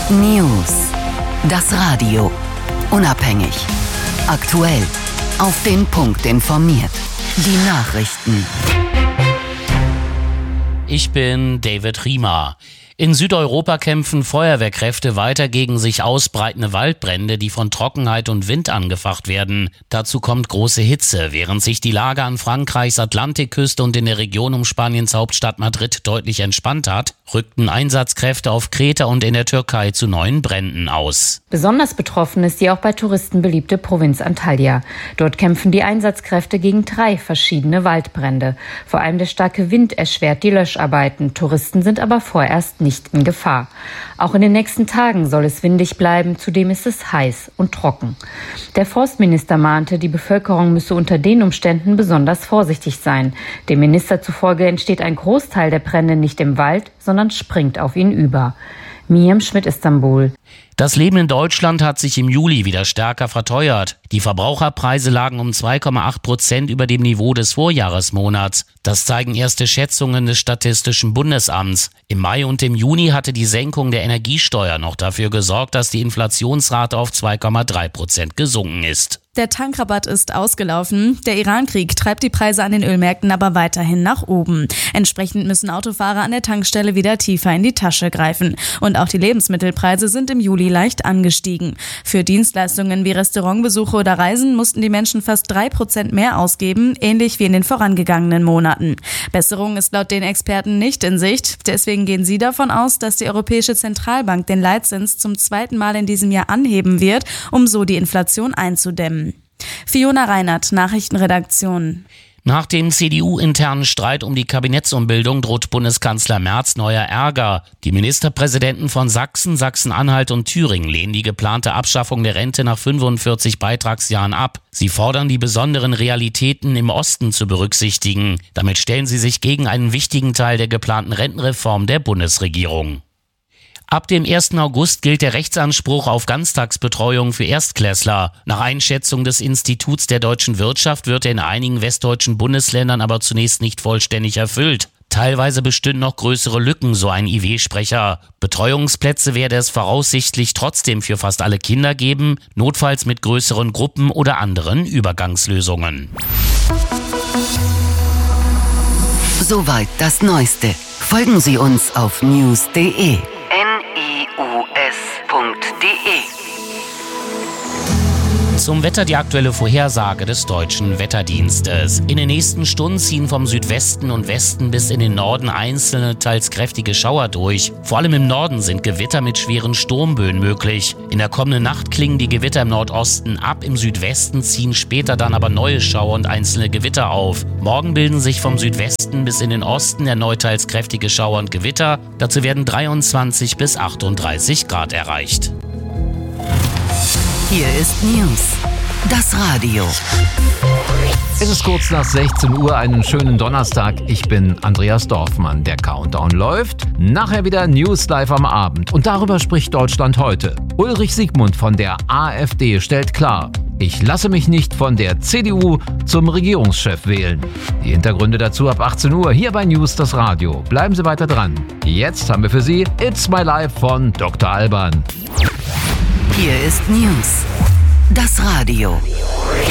News. Das Radio. Unabhängig. Aktuell. Auf den Punkt informiert. Die Nachrichten. Ich bin David Riemer. In Südeuropa kämpfen Feuerwehrkräfte weiter gegen sich ausbreitende Waldbrände, die von Trockenheit und Wind angefacht werden. Dazu kommt große Hitze. Während sich die Lage an Frankreichs Atlantikküste und in der Region um Spaniens Hauptstadt Madrid deutlich entspannt hat, rückten Einsatzkräfte auf Kreta und in der Türkei zu neuen Bränden aus. Besonders betroffen ist die auch bei Touristen beliebte Provinz Antalya. Dort kämpfen die Einsatzkräfte gegen 3 verschiedene Waldbrände. Vor allem der starke Wind erschwert die Löscharbeiten. Touristen sind aber vorerst nicht in Gefahr. Auch in den nächsten Tagen soll es windig bleiben, zudem ist es heiß und trocken. Der Forstminister mahnte, die Bevölkerung müsse unter den Umständen besonders vorsichtig sein. Dem Minister zufolge entsteht ein Großteil der Brände nicht im Wald, sondern springt auf ihn über. Miriam Schmidt, Istanbul. Das Leben in Deutschland hat sich im Juli wieder stärker verteuert. Die Verbraucherpreise lagen um 2,8% über dem Niveau des Vorjahresmonats. Das zeigen erste Schätzungen des Statistischen Bundesamts. Im Mai und im Juni hatte die Senkung der Energiesteuer noch dafür gesorgt, dass die Inflationsrate auf 2,3% gesunken ist. Der Tankrabatt ist ausgelaufen. Der Iran-Krieg treibt die Preise an den Ölmärkten aber weiterhin nach oben. Entsprechend müssen Autofahrer an der Tankstelle wieder tiefer in die Tasche greifen. Und auch die Lebensmittelpreise sind im Juli leicht angestiegen. Für Dienstleistungen wie Restaurantbesuche oder Reisen mussten die Menschen fast 3% mehr ausgeben, ähnlich wie in den vorangegangenen Monaten. Besserung ist laut den Experten nicht in Sicht. Deswegen gehen sie davon aus, dass die Europäische Zentralbank den Leitzins zum 2. Mal in diesem Jahr anheben wird, um so die Inflation einzudämmen. Fiona Reinert, Nachrichtenredaktion. Nach dem CDU-internen Streit um die Kabinettsumbildung droht Bundeskanzler Merz neuer Ärger. Die Ministerpräsidenten von Sachsen, Sachsen-Anhalt und Thüringen lehnen die geplante Abschaffung der Rente nach 45 Beitragsjahren ab. Sie fordern, die besonderen Realitäten im Osten zu berücksichtigen. Damit stellen sie sich gegen einen wichtigen Teil der geplanten Rentenreform der Bundesregierung. Ab dem 1. August gilt der Rechtsanspruch auf Ganztagsbetreuung für Erstklässler. Nach Einschätzung des Instituts der deutschen Wirtschaft wird er in einigen westdeutschen Bundesländern aber zunächst nicht vollständig erfüllt. Teilweise bestünden noch größere Lücken, so ein IW-Sprecher. Betreuungsplätze werde es voraussichtlich trotzdem für fast alle Kinder geben, notfalls mit größeren Gruppen oder anderen Übergangslösungen. Soweit das Neueste. Folgen Sie uns auf news.de. Zum Wetter die aktuelle Vorhersage des Deutschen Wetterdienstes. In den nächsten Stunden ziehen vom Südwesten und Westen bis in den Norden einzelne, teils kräftige Schauer durch. Vor allem im Norden sind Gewitter mit schweren Sturmböen möglich. In der kommenden Nacht klingen die Gewitter im Nordosten ab. Im Südwesten ziehen später dann aber neue Schauer und einzelne Gewitter auf. Morgen bilden sich vom Südwesten bis in den Osten erneut teils kräftige Schauer und Gewitter. Dazu werden 23 bis 38 Grad erreicht. Hier ist News. Das Radio. Es ist kurz nach 16 Uhr, einen schönen Donnerstag. Ich bin Andreas Dorfmann. Der Countdown läuft. Nachher wieder News live am Abend. Und darüber spricht Deutschland heute. Ulrich Siegmund von der AfD stellt klar: Ich lasse mich nicht von der CDU zum Regierungschef wählen. Die Hintergründe dazu ab 18 Uhr hier bei News das Radio. Bleiben Sie weiter dran. Jetzt haben wir für Sie It's My Life von Dr. Alban. Hier ist News. Das Radio.